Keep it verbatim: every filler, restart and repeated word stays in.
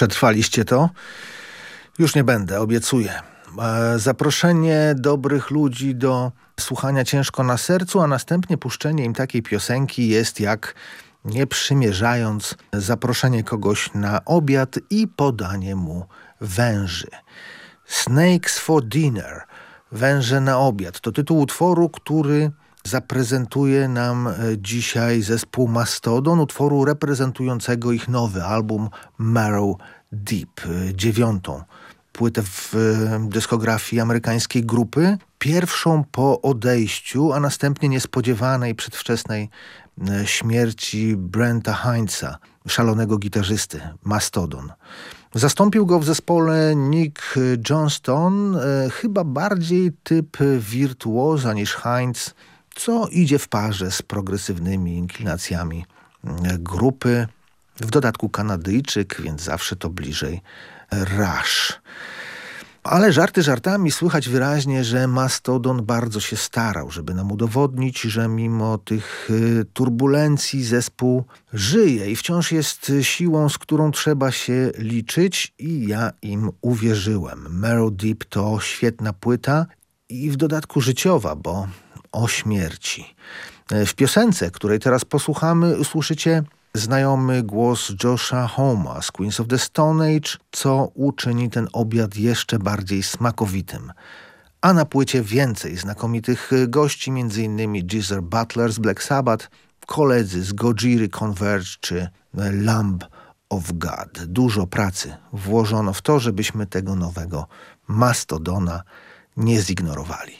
Przetrwaliście to? Już nie będę, obiecuję. Zaproszenie dobrych ludzi do słuchania ciężko na sercu, a następnie puszczenie im takiej piosenki jest jak, nie przymierzając, zaproszenie kogoś na obiad i podanie mu węży. Snakes for Dinner. Węże na obiad. To tytuł utworu, który zaprezentuje nam dzisiaj zespół Mastodon, utworu reprezentującego ich nowy album Marrow Deep, dziewiątą płytę w dyskografii amerykańskiej grupy, pierwszą po odejściu, a następnie niespodziewanej przedwczesnej śmierci Brenta Heinza, szalonego gitarzysty Mastodon. Zastąpił go w zespole Nick Johnston, chyba bardziej typ wirtuoza niż Heinz, co idzie w parze z progresywnymi inklinacjami grupy. W dodatku Kanadyjczyk, więc zawsze to bliżej Rush. Ale żarty żartami, słychać wyraźnie, że Mastodon bardzo się starał, żeby nam udowodnić, że mimo tych turbulencji zespół żyje i wciąż jest siłą, z którą trzeba się liczyć, i ja im uwierzyłem. Marrow Deep to świetna płyta i w dodatku życiowa, bo o śmierci. W piosence, której teraz posłuchamy, usłyszycie znajomy głos Josha Homea z Queens of the Stone Age, co uczyni ten obiad jeszcze bardziej smakowitym. A na płycie więcej znakomitych gości, między innymi Geezer Butler z Black Sabbath, koledzy z Gojira Converge czy Lamb of God. Dużo pracy włożono w to, żebyśmy tego nowego Mastodona nie zignorowali.